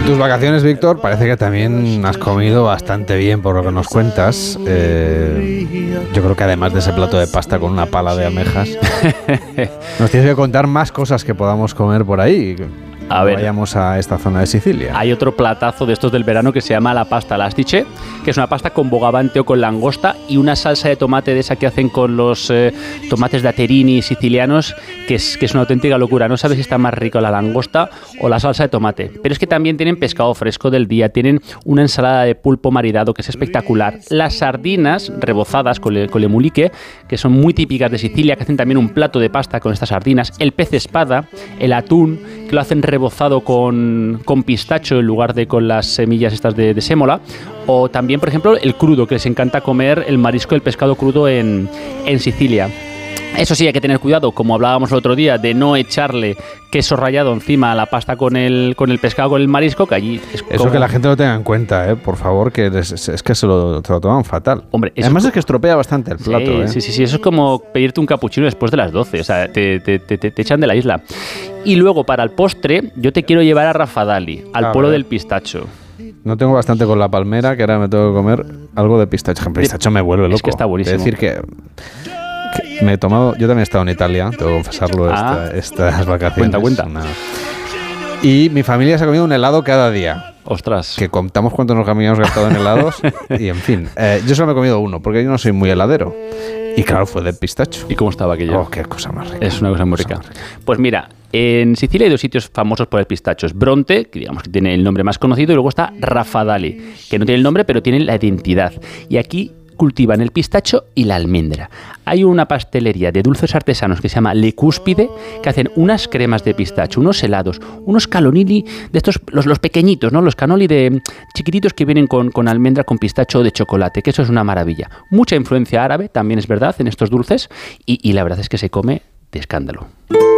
tus vacaciones, Víctor, parece que también has comido bastante bien por lo que nos cuentas. Yo creo que además de ese plato de pasta con una pala de almejas, nos tienes que contar más cosas que podamos comer por ahí. A ver, vayamos a esta zona de Sicilia. Hay otro platazo de estos del verano que se llama la pasta all'astice, que es una pasta con bogavante o con langosta y una salsa de tomate de esa que hacen con los tomates de Aterini sicilianos, que es una auténtica locura. No sabes si está más rico la langosta o la salsa de tomate. Pero es que también tienen pescado fresco del día, tienen una ensalada de pulpo maridado que es espectacular, las sardinas rebozadas con le mulique, que son muy típicas de Sicilia, que hacen también un plato de pasta con estas sardinas, el pez espada, el atún, que lo hacen rebozado con pistacho en lugar de con las semillas estas de sémola, o también, por ejemplo, el crudo, que les encanta comer el marisco, el pescado crudo en Sicilia. Eso sí, hay que tener cuidado, como hablábamos el otro día, de no echarle queso rallado encima a la pasta con el pescado, con el marisco, que allí es como... Eso que la gente lo tenga en cuenta, por favor, que es que se lo toman fatal. Hombre, además es que estropea bastante el plato. Sí, eso es como pedirte un capuchino después de las 12, o sea, te echan de la isla. Y luego, para el postre, yo te quiero llevar a Raffadali, al pueblo del pistacho. No tengo bastante con la palmera, que ahora me tengo que comer algo de pistacho. El pistacho me vuelve loco. Es que está buenísimo. Es decir que me he tomado... Yo también he estado en Italia, tengo que confesarlo, estas vacaciones. Cuenta. Y mi familia se ha comido un helado cada día. Ostras. Que contamos cuánto nos habíamos gastado en helados. Y en fin, yo solo me he comido uno, porque yo no soy muy heladero. Y claro, fue de pistacho. ¿Y cómo estaba aquello? Oh, qué cosa más rica. Es una cosa muy rica. Pues mira, en Sicilia hay dos sitios famosos por el pistacho. Es Bronte, que digamos que tiene el nombre más conocido, y luego está Raffadali, que no tiene el nombre, pero tiene la identidad. Y aquí cultivan el pistacho y la almendra. Hay una pastelería de dulces artesanos que se llama Le Cúspide, que hacen unas cremas de pistacho, unos helados, unos canoli de estos, los pequeñitos, ¿no? Los canoli de chiquititos que vienen con almendra, con pistacho de chocolate, que eso es una maravilla. Mucha influencia árabe, también es verdad, en estos dulces, y la verdad es que se come de escándalo.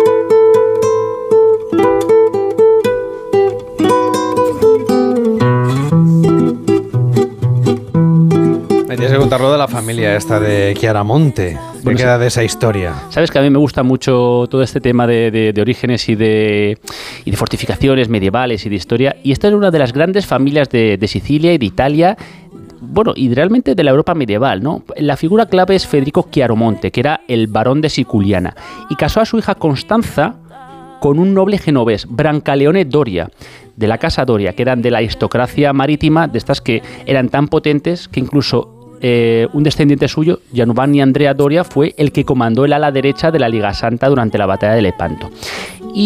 Tienes que contarlo de la familia esta de Chiaramonte. ¿Qué queda de esa historia? Sabes que a mí me gusta mucho todo este tema de orígenes y de fortificaciones medievales y de historia. Y esta es una de las grandes familias de Sicilia y de Italia. Bueno, y realmente de la Europa medieval, ¿no? La figura clave es Federico Chiaramonte, que era el barón de Siculiana. Y casó a su hija Constanza con un noble genovés, Brancaleone Doria, de la casa Doria, que eran de la aristocracia marítima, de estas que eran tan potentes que incluso un descendiente suyo, Giovanni Andrea Doria, fue el que comandó el ala derecha de la Liga Santa durante la batalla de Lepanto.